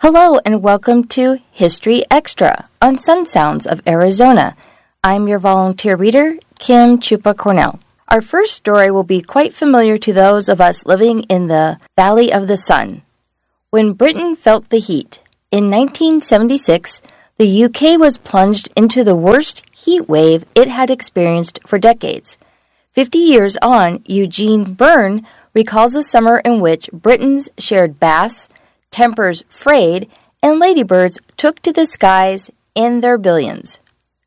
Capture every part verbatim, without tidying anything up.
Hello and welcome to History Extra on Sun Sounds of Arizona. I'm your volunteer reader, Kim Chupa Cornell. Our first story will be quite familiar to those of us living in the Valley of the Sun. When Britain felt the heat, in nineteen seventy-six, the U K was plunged into the worst heat wave it had experienced for decades. Fifty years on, Eugene Byrne recalls a summer in which Britons shared baths, tempers frayed, and ladybirds took to the skies in their billions.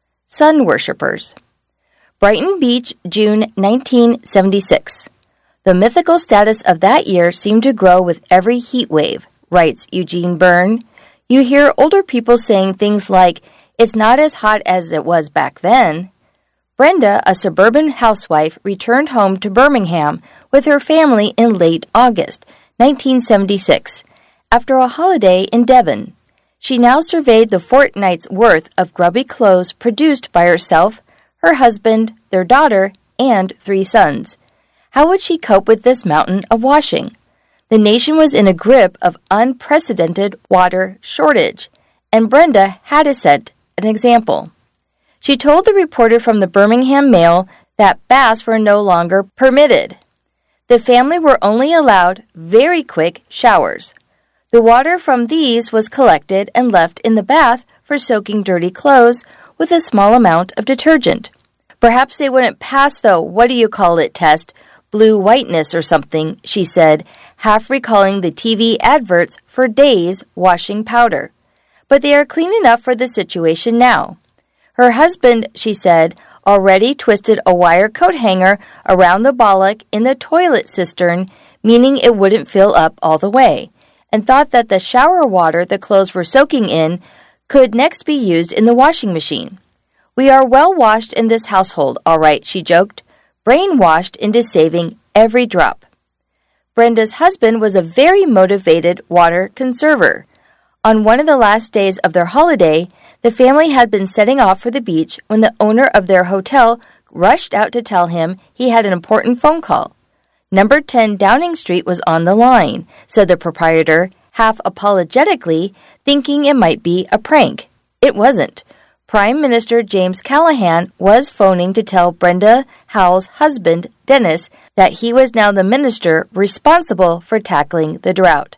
Sun worshippers. Brighton Beach, June nineteen seventy-six. The mythical status of that year seemed to grow with every heat wave, writes Eugene Byrne. You hear older people saying things like, "It's not as hot as it was back then." Brenda, a suburban housewife, returned home to Birmingham with her family in late August nineteen seventy-six. After a holiday in Devon. She now surveyed the fortnight's worth of grubby clothes produced by herself, her husband, their daughter, and three sons. How would she cope with this mountain of washing? The nation was in a grip of unprecedented water shortage, and Brenda had to set an example. She told the reporter from the Birmingham Mail that baths were no longer permitted. The family were only allowed very quick showers. The water from these was collected and left in the bath for soaking dirty clothes with a small amount of detergent. Perhaps they wouldn't pass the what-do-you-call-it test, blue whiteness or something, she said, half recalling the T V adverts for Days washing powder. But they are clean enough for the situation now. Her husband, she said, already twisted a wire coat hanger around the bollock in the toilet cistern, meaning it wouldn't fill up all the way, and thought that the shower water the clothes were soaking in could next be used in the washing machine. "We are well washed in this household, all right," she joked, brainwashed into saving every drop. Brenda's husband was a very motivated water conserver. On one of the last days of their holiday, the family had been setting off for the beach when the owner of their hotel rushed out to tell him he had an important phone call. Number ten Downing Street was on the line, said the proprietor, half apologetically, thinking it might be a prank. It wasn't. Prime Minister James Callaghan was phoning to tell Brenda Howell's husband, Dennis, that he was now the minister responsible for tackling the drought.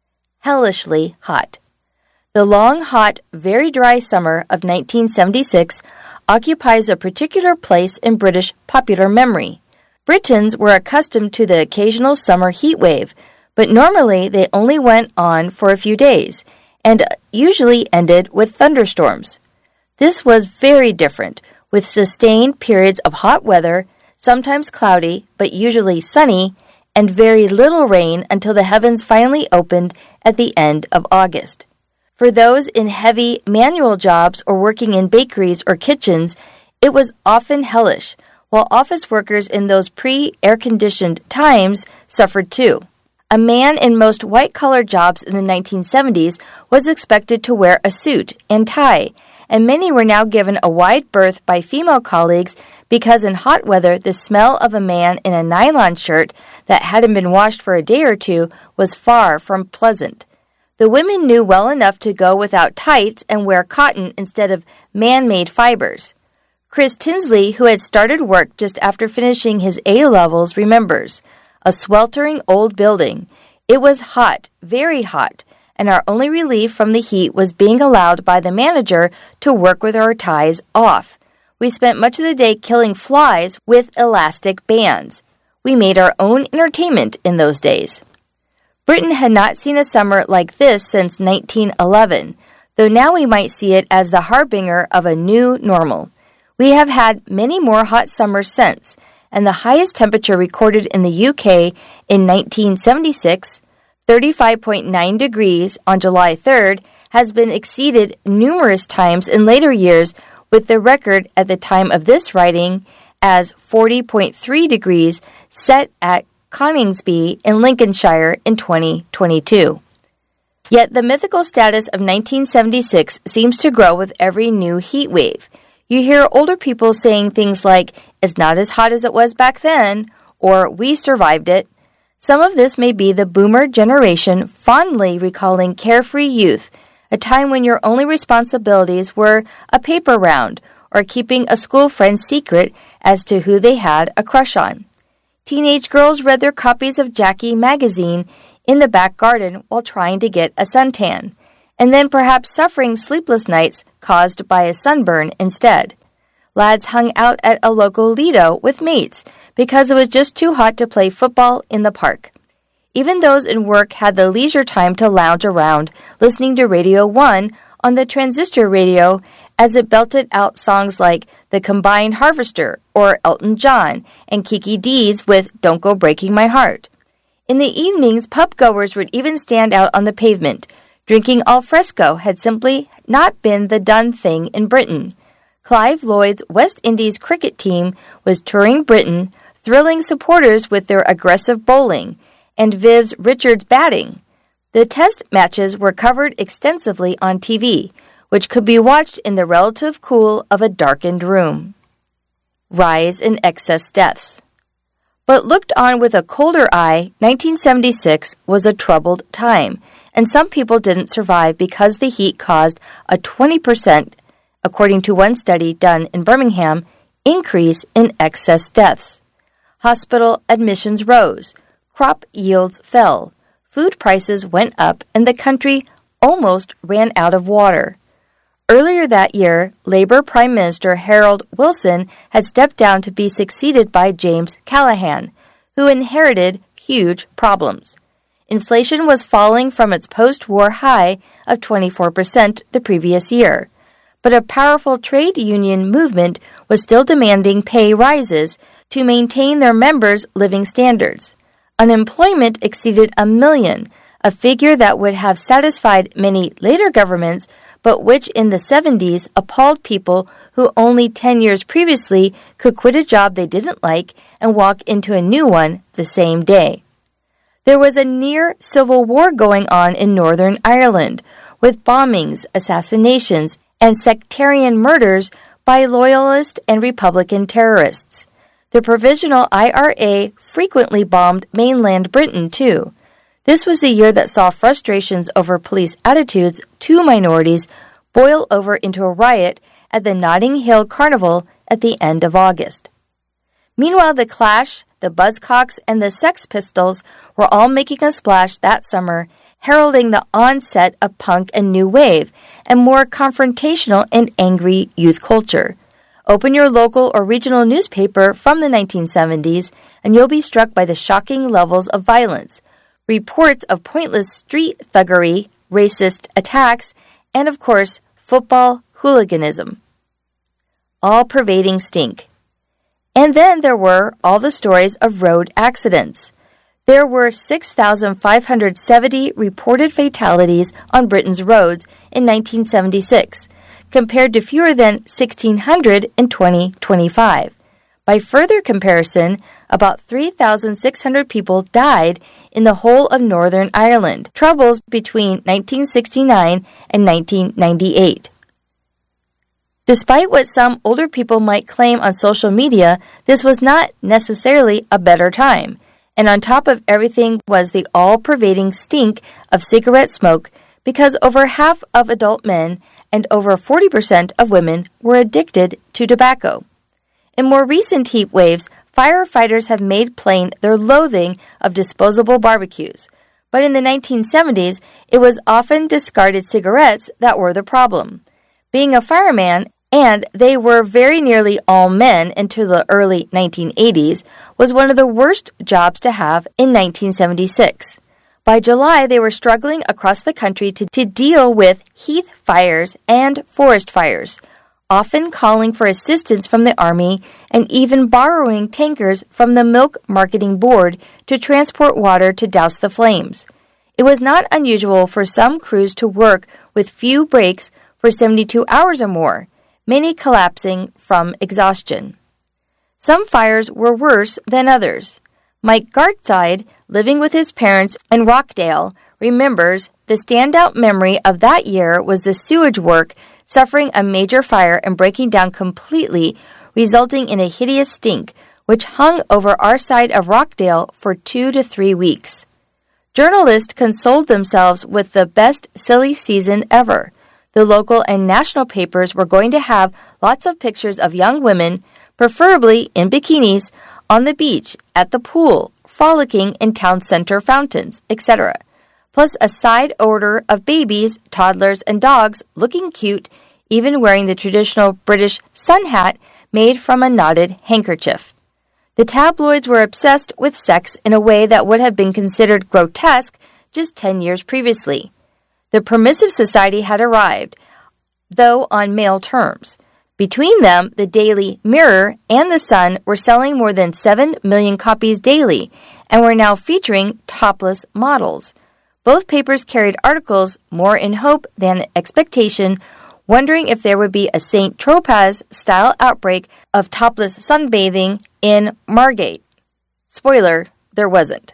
Hellishly hot. The long, hot, very dry summer of nineteen seventy-six occupies a particular place in British popular memory. Britons were accustomed to the occasional summer heat wave, but normally they only went on for a few days and usually ended with thunderstorms. This was very different, with sustained periods of hot weather, sometimes cloudy but usually sunny, and very little rain until the heavens finally opened at the end of August. For those in heavy manual jobs or working in bakeries or kitchens, it was often hellish, while office workers in those pre-air-conditioned times suffered too. A man in most white-collar jobs in the nineteen seventies was expected to wear a suit and tie, and many were now given a wide berth by female colleagues because in hot weather the smell of a man in a nylon shirt that hadn't been washed for a day or two was far from pleasant. The women knew well enough to go without tights and wear cotton instead of man-made fibers. Chris Tinsley, who had started work just after finishing his A-levels, remembers. A sweltering old building. It was hot, very hot, and our only relief from the heat was being allowed by the manager to work with our ties off. We spent much of the day killing flies with elastic bands. We made our own entertainment in those days. Britain had not seen a summer like this since nineteen eleven, though now we might see it as the harbinger of a new normal. We have had many more hot summers since, and the highest temperature recorded in the U K in nineteen seventy-six, thirty-five point nine degrees on July third, has been exceeded numerous times in later years, with the record at the time of this writing as forty point three degrees set at Coningsby in Lincolnshire in twenty twenty-two. Yet the mythical status of nineteen seventy-six seems to grow with every new heat wave. You hear older people saying things like, "It's not as hot as it was back then," or "We survived it." Some of this may be the boomer generation fondly recalling carefree youth, a time when your only responsibilities were a paper round or keeping a school friend's secret as to who they had a crush on. Teenage girls read their copies of Jackie magazine in the back garden while trying to get a suntan, and then perhaps suffering sleepless nights caused by a sunburn instead. Lads hung out at a local Lido with mates because it was just too hot to play football in the park. Even those in work had the leisure time to lounge around, listening to Radio one on the transistor radio as it belted out songs like The Combined Harvester or Elton John and Kiki Dee's with Don't Go Breaking My Heart. In the evenings, pub-goers would even stand out on the pavement. Drinking al fresco had simply not been the done thing in Britain. Clive Lloyd's West Indies cricket team was touring Britain, thrilling supporters with their aggressive bowling, and Viv's Richards batting. The test matches were covered extensively on T V, which could be watched in the relative cool of a darkened room. Rise in excess deaths. But looked on with a colder eye, nineteen seventy-six was a troubled time, and some people didn't survive because the heat caused a twenty percent, according to one study done in Birmingham, increase in excess deaths. Hospital admissions rose, crop yields fell, food prices went up, and the country almost ran out of water. Earlier that year, Labour Prime Minister Harold Wilson had stepped down to be succeeded by James Callaghan, who inherited huge problems. Inflation was falling from its post-war high of twenty-four percent the previous year, but a powerful trade union movement was still demanding pay rises to maintain their members' living standards. Unemployment exceeded a million, a figure that would have satisfied many later governments, but which in the seventies appalled people who only ten years previously could quit a job they didn't like and walk into a new one the same day. There was a near civil war going on in Northern Ireland, with bombings, assassinations, and sectarian murders by loyalist and Republican terrorists. The Provisional I R A frequently bombed mainland Britain, too. This was a year that saw frustrations over police attitudes to minorities boil over into a riot at the Notting Hill Carnival at the end of August. Meanwhile, the Clash, the Buzzcocks, and the Sex Pistols were all making a splash that summer, heralding the onset of punk and new wave, and more confrontational and angry youth culture. Open your local or regional newspaper from the nineteen seventies, and you'll be struck by the shocking levels of violence, reports of pointless street thuggery, racist attacks, and, of course, football hooliganism. All-pervading stink. And then there were all the stories of road accidents. There were six thousand five hundred seventy reported fatalities on Britain's roads in nineteen seventy-six, compared to fewer than sixteen hundred in twenty twenty-five. By further comparison, about three thousand six hundred people died in the whole of Northern Ireland, troubles between nineteen sixty-nine and nineteen ninety-eight. Despite what some older people might claim on social media, this was not necessarily a better time. And on top of everything was the all-pervading stink of cigarette smoke, because over half of adult men and over forty percent of women were addicted to tobacco. In more recent heat waves, firefighters have made plain their loathing of disposable barbecues. But in the nineteen seventies, it was often discarded cigarettes that were the problem. Being a fireman, and they were very nearly all men into the early nineteen eighties, was one of the worst jobs to have in nineteen seventy-six. By July, they were struggling across the country to, to deal with heath fires and forest fires, often calling for assistance from the Army and even borrowing tankers from the Milk Marketing Board to transport water to douse the flames. It was not unusual for some crews to work with few breaks for seventy-two hours or more, many collapsing from exhaustion. Some fires were worse than others. Mike Gartside, living with his parents in Rockdale, remembers the standout memory of that year was the sewage work suffering a major fire and breaking down completely, resulting in a hideous stink, which hung over our side of Rockdale for two to three weeks. Journalists consoled themselves with the best silly season ever. The local and national papers were going to have lots of pictures of young women, preferably in bikinis, on the beach, at the pool, frolicking in town center fountains, et cetera, plus a side order of babies, toddlers, and dogs looking cute, even wearing the traditional British sun hat made from a knotted handkerchief. The tabloids were obsessed with sex in a way that would have been considered grotesque just ten years previously. The permissive society had arrived, though on male terms. Between them, the Daily Mirror and The Sun were selling more than seven million copies daily and were now featuring topless models. Both papers carried articles more in hope than expectation, wondering if there would be a Saint Tropez-style outbreak of topless sunbathing in Margate. Spoiler, there wasn't.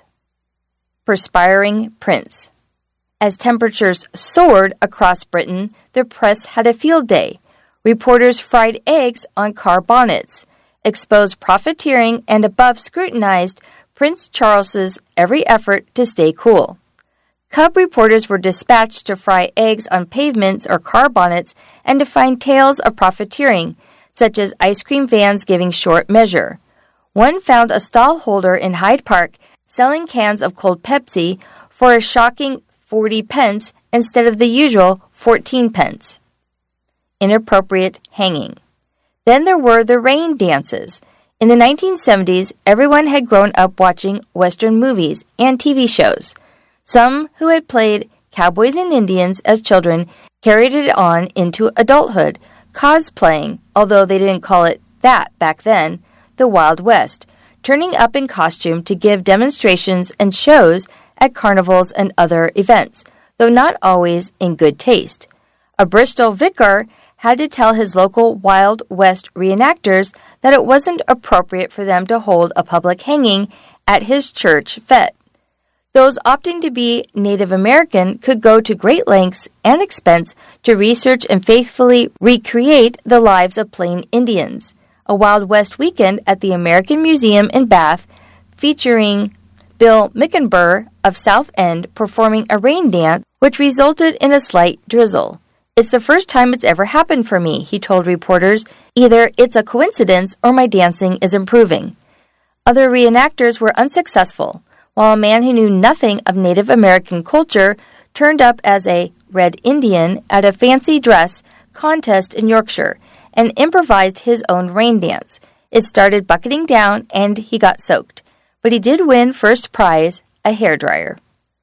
Perspiring Prince. As temperatures soared across Britain, the press had a field day. Reporters fried eggs on car bonnets, exposed profiteering, and above scrutinized Prince Charles's every effort to stay cool. Cub reporters were dispatched to fry eggs on pavements or car bonnets and to find tales of profiteering, such as ice cream vans giving short measure. One found a stall holder in Hyde Park selling cans of cold Pepsi for a shocking forty pence instead of the usual fourteen pence. Inappropriate hanging. Then there were the rain dances. In the nineteen seventies, everyone had grown up watching Western movies and T V shows. Some who had played cowboys and Indians as children carried it on into adulthood, cosplaying, although they didn't call it that back then, the Wild West, turning up in costume to give demonstrations and shows at carnivals and other events, though not always in good taste. A Bristol vicar had to tell his local Wild West reenactors that it wasn't appropriate for them to hold a public hanging at his church fete. Those opting to be Native American could go to great lengths and expense to research and faithfully recreate the lives of plain Indians. A Wild West weekend at the American Museum in Bath featuring Bill Mickenburr of South End performing a rain dance, which resulted in a slight drizzle. "It's the first time it's ever happened for me," he told reporters. "Either it's a coincidence or my dancing is improving." Other reenactors were unsuccessful, while a man who knew nothing of Native American culture turned up as a Red Indian at a fancy dress contest in Yorkshire and improvised his own rain dance. It started bucketing down and he got soaked, but he did win first prize, a hairdryer.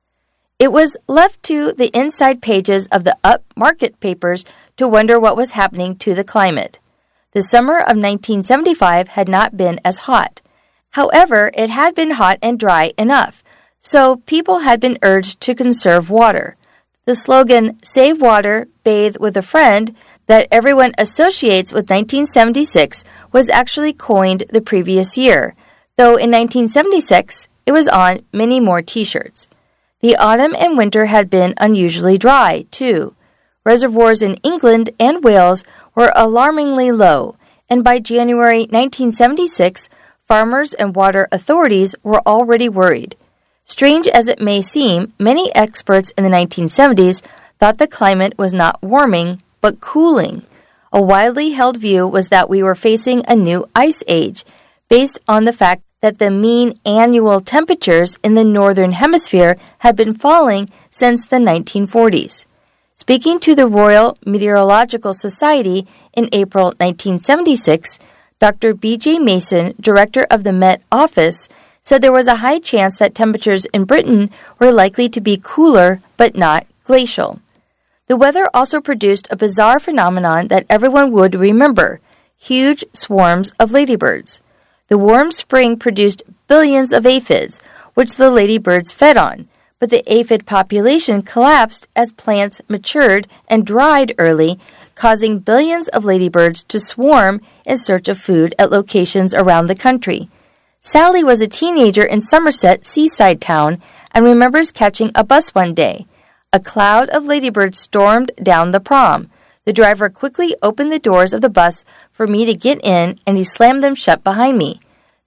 It was left to the inside pages of the upmarket papers to wonder what was happening to the climate. The summer of nineteen seventy-five had not been as hot. However, it had been hot and dry enough, so people had been urged to conserve water. The slogan, "Save water, bathe with a friend," that everyone associates with nineteen seventy-six was actually coined the previous year, though in nineteen seventy-six it was on many more t-shirts. The autumn and winter had been unusually dry, too. Reservoirs in England and Wales were alarmingly low, and by January nineteen seventy-six, farmers and water authorities were already worried. Strange as it may seem, many experts in the nineteen seventies thought the climate was not warming, but cooling. A widely held view was that we were facing a new ice age, based on the fact that the mean annual temperatures in the northern hemisphere had been falling since the nineteen forties. Speaking to the Royal Meteorological Society in April nineteen seventy-six, Doctor B J Mason, director of the Met Office, said there was a high chance that temperatures in Britain were likely to be cooler but not glacial. The weather also produced a bizarre phenomenon that everyone would remember: huge swarms of ladybirds. The warm spring produced billions of aphids, which the ladybirds fed on, but the aphid population collapsed as plants matured and dried early, causing billions of ladybirds to swarm in search of food at locations around the country. Sally was a teenager in Somerset seaside town and remembers catching a bus one day. A cloud of ladybirds stormed down the prom. The driver quickly opened the doors of the bus for me to get in, and he slammed them shut behind me.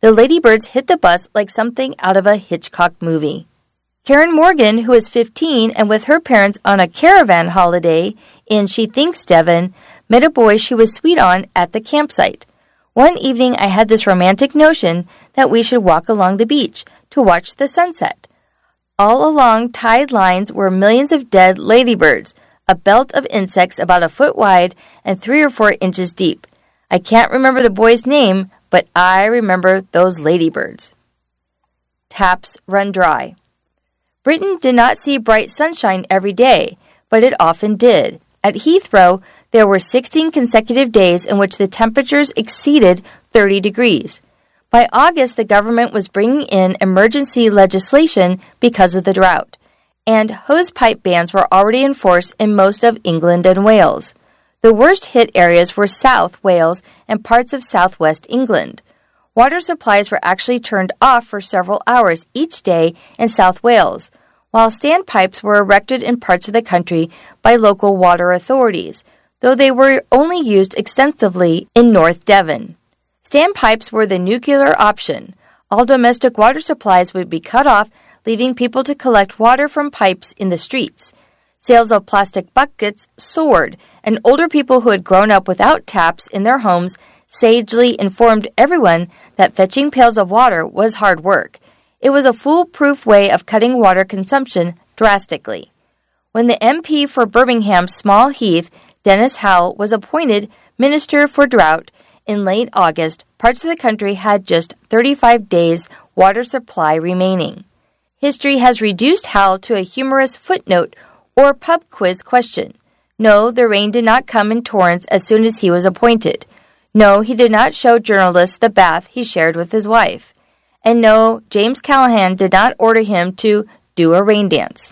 The ladybirds hit the bus like something out of a Hitchcock movie. Karen Morgan, who is fifteen and with her parents on a caravan holiday in She Thinks, Devon, met a boy she was sweet on at the campsite. One evening I had this romantic notion that we should walk along the beach to watch the sunset. All along tide lines were millions of dead ladybirds, a belt of insects about a foot wide and three or four inches deep. I can't remember the boy's name, but I remember those ladybirds. Taps run dry. Britain did not see bright sunshine every day, but it often did. At Heathrow, there were sixteen consecutive days in which the temperatures exceeded thirty degrees. By August, the government was bringing in emergency legislation because of the drought, and hosepipe bans were already in force in most of England and Wales. The worst-hit areas were South Wales and parts of southwest England. Water supplies were actually turned off for several hours each day in South Wales, while standpipes were erected in parts of the country by local water authorities, though they were only used extensively in North Devon. Standpipes were the nuclear option. All domestic water supplies would be cut off, leaving people to collect water from pipes in the streets. Sales of plastic buckets soared, and older people who had grown up without taps in their homes sagely informed everyone that fetching pails of water was hard work. It was a foolproof way of cutting water consumption drastically. When the M P for Birmingham Small Heath, Dennis Howell, was appointed Minister for Drought in late August, parts of the country had just thirty-five days water supply remaining. History has reduced Howell to a humorous footnote or pub quiz question. No, the rain did not come in torrents as soon as he was appointed. No, he did not show journalists the bath he shared with his wife. And no, James Callahan did not order him to do a rain dance.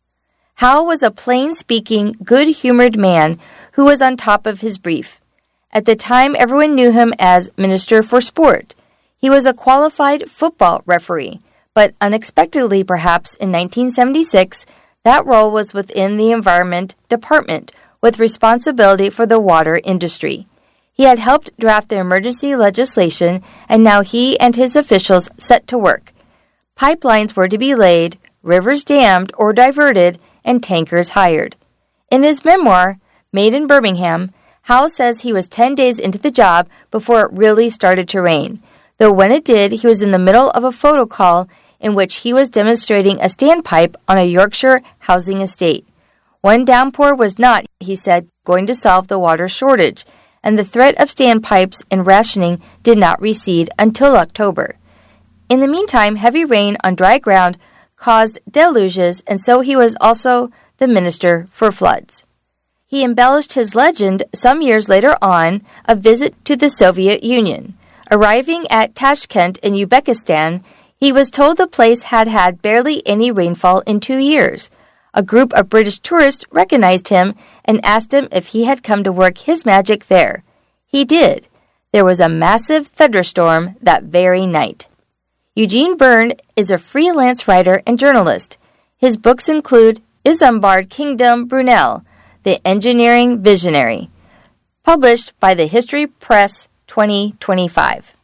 Howell was a plain-speaking, good-humored man who was on top of his brief. At the time, everyone knew him as Minister for Sport. He was a qualified football referee, but unexpectedly, perhaps, in nineteen seventy-six, that role was within the Environment Department, with responsibility for the water industry. He had helped draft the emergency legislation, and now he and his officials set to work. Pipelines were to be laid, rivers dammed or diverted, and tankers hired. In his memoir, Made in Birmingham, Howell says he was ten days into the job before it really started to rain, though when it did, he was in the middle of a photo call in which he was demonstrating a standpipe on a Yorkshire housing estate. One downpour was not, he said, going to solve the water shortage, and the threat of standpipes and rationing did not recede until October. In the meantime, heavy rain on dry ground caused deluges, and so he was also the Minister for Floods. He embellished his legend some years later on a visit to the Soviet Union. Arriving at Tashkent in Uzbekistan, he was told the place had had barely any rainfall in two years. A group of British tourists recognized him and asked him if he had come to work his magic there. He did. There was a massive thunderstorm that very night. Eugene Byrne is a freelance writer and journalist. His books include Isambard Kingdom Brunel, The Engineering Visionary, published by the History Press twenty twenty-five.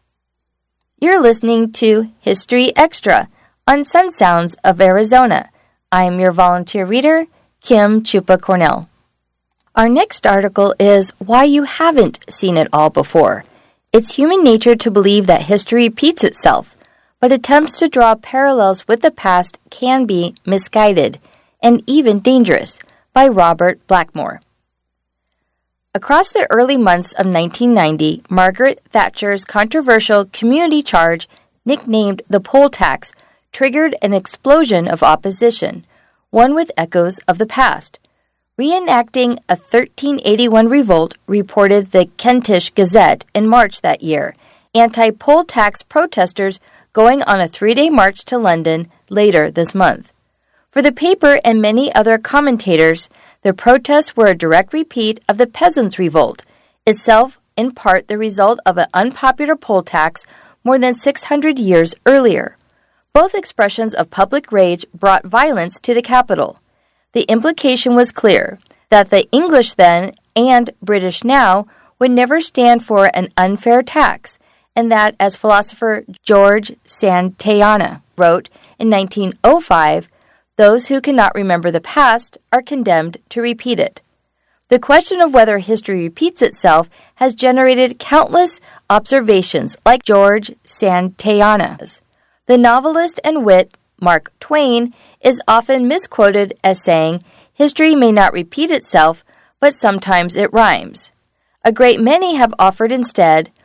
You're listening to History Extra on Sun Sounds of Arizona. I'm your volunteer reader, Kim Chupa Cornell. Our next article is Why You Haven't Seen It All Before. It's human nature to believe that history repeats itself, but attempts to draw parallels with the past can be misguided and even dangerous, by Robert Blackmore. Across the early months of nineteen ninety, Margaret Thatcher's controversial community charge, nicknamed the poll tax, triggered an explosion of opposition, one with echoes of the past. Reenacting a thirteen eighty-one revolt, reported the Kentish Gazette in March that year, anti-poll tax protesters going on a three-day march to London later this month. For the paper and many other commentators, the protests were a direct repeat of the Peasants' Revolt, itself in part the result of an unpopular poll tax more than six hundred years earlier. Both expressions of public rage brought violence to the capital. The implication was clear, that the English then, and British now, would never stand for an unfair tax, and that, as philosopher George Santayana wrote in nineteen oh five, those who cannot remember the past are condemned to repeat it. The question of whether history repeats itself has generated countless observations like George Santayana's. The novelist and wit Mark Twain is often misquoted as saying, "History may not repeat itself, but sometimes it rhymes." A great many have offered instead,